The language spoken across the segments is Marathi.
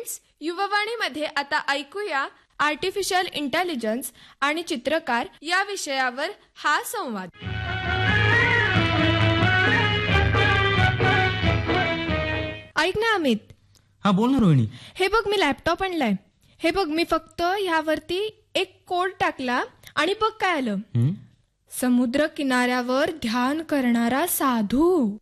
फ्रेंड्स, युववाणीमध्ये आता ऐकूया आर्टिफिशियल इंटेलिजन्स आणि चित्रकार या विषयावर हा संवाद. ऐक ना अमित, हा बोल ना रोहिणी. हे बघ मी लॅपटॉप आणलाय. हे बघ मी फक्त ह्यावरती एक कोड टाकला आणि बघ काय आलं. समुद्र किनाऱ्यावर ध्यान करणारा साधू.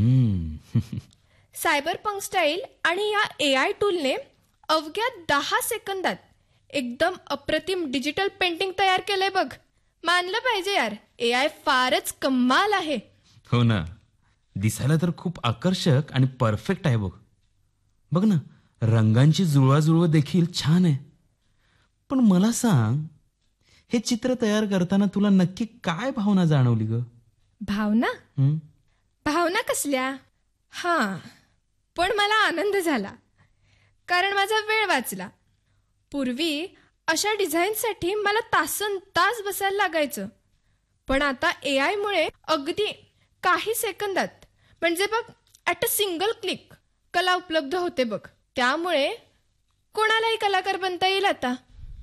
सायबर पंक स्टाईल आणि या AI टूलने अवघ्या 10 सेकंदात एकदम अप्रतिम डिजिटल पेंटिंग तयार केलंय बघ. मानलं पाहिजे यार, AI फारच कमाल आहे. हो ना, दिसायला तर खूप आकर्षक आणि परफेक्ट आहे बघ. बघ ना, रंगांची जुळवाजुळव देखील छान आहे. पण मला सांग, हे चित्र तयार करताना तुला नक्की काय भावना जाणवली ग? भावना? भावना कसल्या? हां, पण मला आनंद झाला, कारण माझा वेळ वाचला. पूर्वी अशा डिझाईनसाठी मला तासनतास बसायला लागायचं, पण आता AI मुळे अगदी काही सेकंदात, म्हणजे बघ ॲट अ सिंगल क्लिक कला उपलब्ध होते बघ. त्यामुळे कोणालाही कलाकार बनता येईल आता.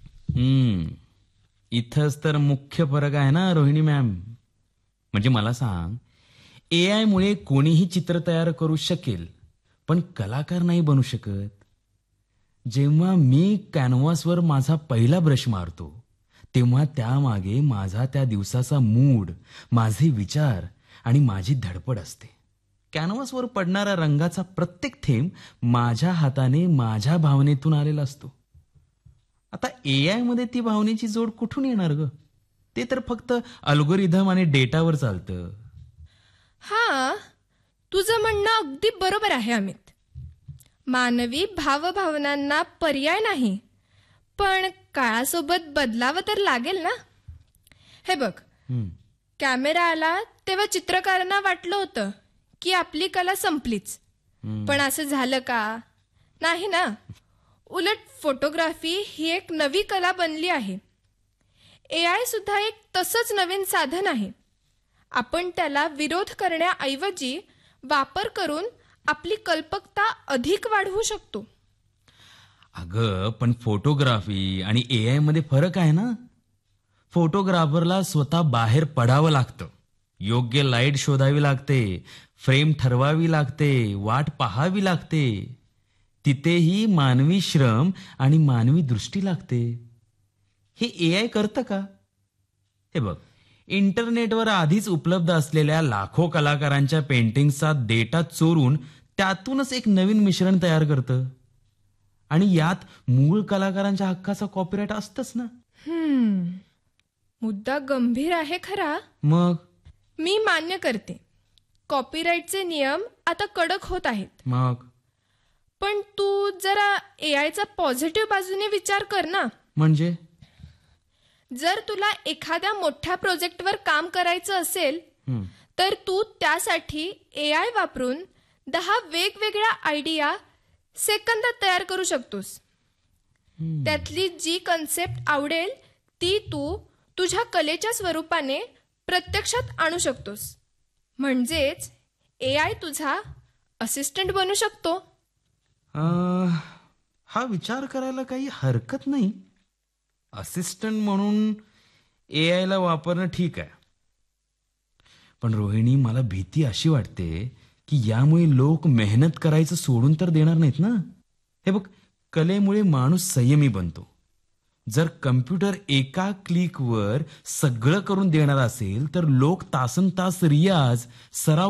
इथंच तर मुख्य फरक आहे ना रोहिणी मॅम. म्हणजे मला सांग, AI मुळे कोणीही चित्र तयार करू शकेल, पण कलाकार नाही बनू शकत. जेव्हा मी कॅनव्हासवर माझा पहिला ब्रश मारतो, तेव्हा त्यामागे माझा त्या दिवसाचा मूड, माझे विचार आणि माझी धडपड असते. कॅनव्हासवर पडणारा रंगाचा प्रत्येक थेंब माझ्या हाताने माझ्या भावनेतून आलेला असतो. आता AI मध्ये ती भावनेची जोड कुठून येणार ग? ते तर फक्त अल्गोरिदम आणि डेटावर चालतं. हां, तुझं म्हणणं अगदी बरोबर आहे अमित. मानवी भावभावनांना पर्याय नाही, पण काळासोबत बदलावं तर लागेल ना. हे बघ, कॅमेरा आला तेव्हा चित्रकारांना वाटलं होतं की आपली कला संपलीच. पण असं झालं का? नाही ना. उलट फोटोग्राफी ही एक नवी कला बनली आहे. AI सुद्धा एक तसंच नवीन साधन आहे. आपण त्याला विरोध करण्याऐवजी वापर करून आपली कल्पकता अधिक वाढवू शकतो. अगं, पण फोटोग्राफी आणि AI मध्ये फरक आहे ना. फोटोग्राफरला स्वतः बाहेर पडावं लागतं, योग्य लाईट शोधावी लागते, फ्रेम ठरवावी लागते, वाट पाहावी लागते. तिथेही मानवी श्रम आणि मानवी दृष्टी लागते. हे AI करतं का? हे बघ, इंटरनेटवर आधीच उपलब्ध असलेल्या लाखो कलाकारांच्या पेंटिंगचा डेटा चोरून त्यातूनच एक नवीन मिश्रण तयार करतं. आणि यात मूळ कलाकारांच्या हक्काचा कॉपीराईट असतंच ना. मुद्दा गंभीर आहे खरा. मग मी मान्य करते, कॉपीराईटचे नियम आता कडक होत आहेत. मग पण तू जरा AIचा पॉझिटिव्ह बाजूने विचार कर ना. म्हणजे जर तुला एखाद्या मोठ्या प्रोजेक्टवर काम करायचं असेल, तर तू त्यासाठी AI वापरून 10 वेगवेगळ्या आयडिया सेकंदात तयार करू शकतोस. त्यातली जी कन्सेप्ट आवडेल ती तू तुझ्या कलेच्या स्वरूपाने प्रत्यक्षात आणू शकतोस. म्हणजेच AI तुझा असिस्टंट बनू शकतो. हा विचार करायला काही हरकत नाही. असिस्टंट म्हणून AI ला वापरणं ठीक आहे. पण रोहिणी, मला भीती अशी वाटते की यामुळे लोक मेहनत करायचं सोडून तर देणार नाहीत ना. हे बघ, कलेमुळे माणूस संयमी बनतो. जर कम्प्युटर एका क्लिकवर सगळं करून देणार असेल, तर लोक तासनतास रियाज, सराव